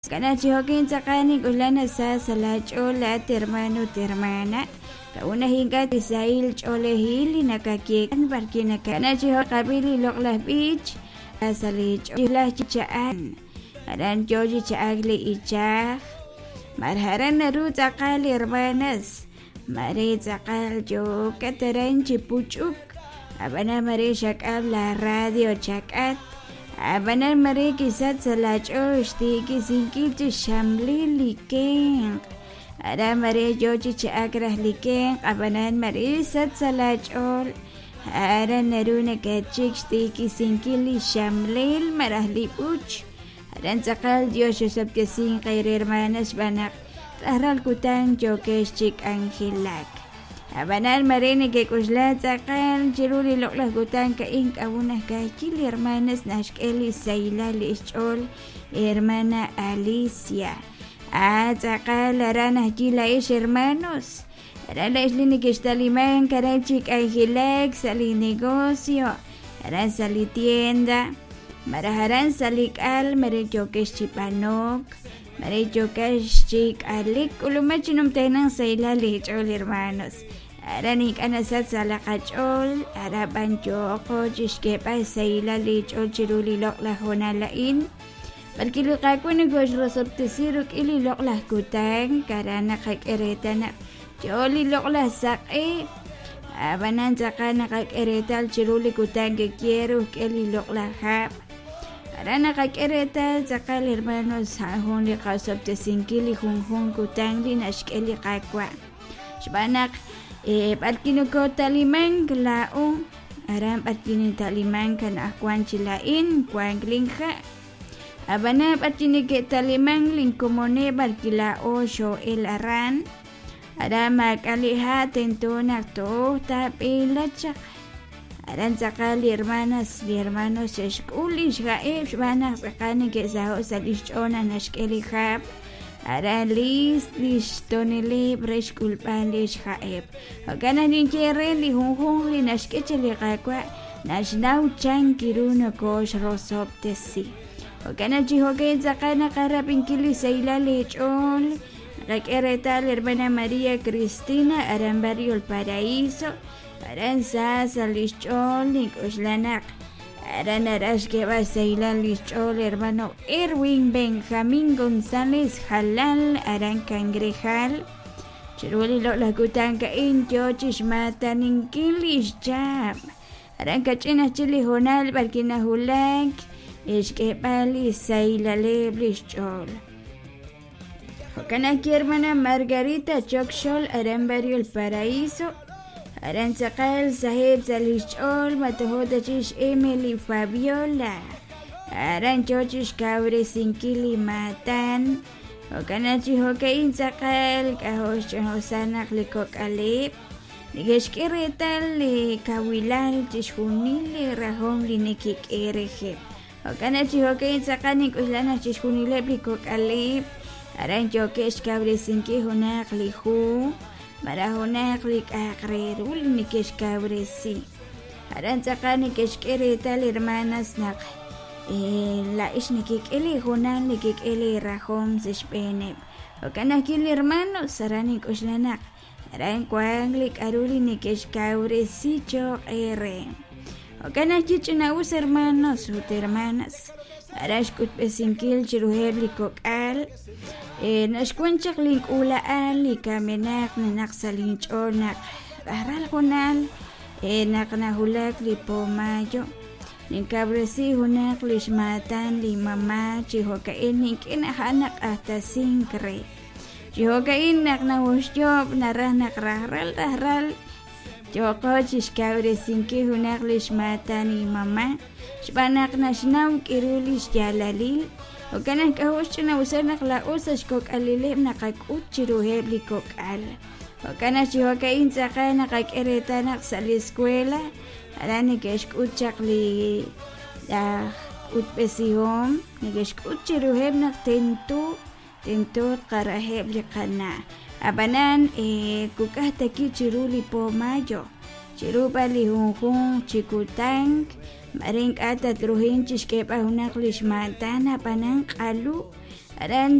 Kana chihokin sakani kuhlana sa salachola hermano hermana. Kauna hinga tisail chole hili nakakikan barkina kana chiho kabili loklah beach. Asalich ilah chichaan. Adan joji chaagli ichah. Marharan naru sakali hermanas. Mari sakal jo kataran cipucuk. Abana mari syakab la radio cakat. Abanan mari kisat salacho istiki singkil tu shamli likeng. Ada mari joji cakrah likeng. Abanan mari sat salacho. Ada naruna kacik istiki singkil shamlil marah lipuch. Dan sakal Dios sabke sing kay hermanas banak. Tahral kutang jokes cik anghilak. Abanan marini ke kuslat sakal ciruli loklah kutang ka ink abunah kakil hermanas nashkeli sayla lichol hermana Alicia. Sakal ranah jila ish hermanos. Rala islini ke staliman karan cik anghilak sali negosyo. Ran sali tienda. Maraharan salik al mari jokes cipanok. Mari jokas cik alik ulumachinum tenang sayla lichol hermanos. Aranik anasat salakachol araban joko chiskepa sayla lichol chiruli loklah honalain. Barkilu kaku negos rosop tesiruk ili loklah kutang karana kak eretana joli loklah sak'i. Abanan sakana kak eretal chiruli kutang ke quiero ili loklah hap. Arana kakereta sakal hermanos hahon li kasop te singkili hunghung kutang li nashkeli kakwa. Shabanak parkino ko talimang kalao. Aram parkino talimang kan akwan chilain kwang lingha. Abana parkino ke talimang lingkomone barkilao syo el aran. Aram makaliha tento nakto tapilachak. Aran sakali hermanos eskuli shgaib shbanak sakani ke saho salishona nashkeli khab. Aran lis tonele bresh kulpan lish khaib. Ogana ninkere li hunghung li nashkecheli kakwa nashnau chan kiruna kosh rosop tesi. Ogana jihoge sakana karapin kili sayla lechol. Kakeretal hermana María Cristina aran barrio El Paraíso. Aran sa lichol ni kuslanak. Aran arash que va sayla lichol hermano Erwin Benjamín González Halal aran cangrejal. Chiruli lo la kutang ka injo chismata ninkilish jam. Aran kachina chili honal barkina hulak. Ish que pali sayla lichol. Hokana ki hermana Margarita Chokshol aran barrio El Paraíso. Aran sakal sahib salishol matahoda chish Emily Fabiola. Aran chochish kabre sinkili matan. Okana chihokain sakal kahosh hosanak likok alip. Nigeshkiretal li kawilal chish hunili rahom li nikik ereje. Okana chihokain sakanik uslana chish hunilep likok alip. Aran chokesh kabre sinki hunak lihu. Marahonak lik akrerul ni keskabresi. Aran sakani keskeretal hermanas nak la ish ni kikeli hunan ni kikeli rahom sishpenep. Okana kil hermanos sarani kuslanak. Aran kwang lik aruli ni keskabresi chok ere. Okana chichuna us hermanos ut hermanas. Arash kut pesinkil chiruheb likok al. Nashkwenchak link ula ali kamenak nanak salinch onak aral kunal nak nahulak li pomayo ninkabresi hunak lishmatan li mama chihokain ninkin hanak hasta sinkre chihokain nak nawusjob narah nak rahral joko chishkabresinki hunak lishmatan li mama shbanak nashnam kirulish jalalil. Okana kahosh na usanak la usas kok alilib nakakut chiruheb li kok al. Okana chihokain saka nakakireta nak sa eskwela. Alani keshkutchak li utpesihom. Nageshkut chiruheb nak tento karaheb li kana. Abanan kukah taki chiruli po mayo. Chirupa li hunghung chikutang. Maring ata truhin chiskep ahunak lishmantana panang kalu aran